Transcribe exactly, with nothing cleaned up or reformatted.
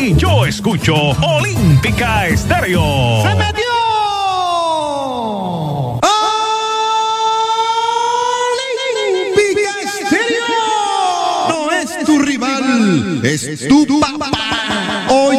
mí, yo escucho Olímpica Estéreo. ¡Se metió! ¡Olímpica Estéreo! No es tu rival, es tu papá.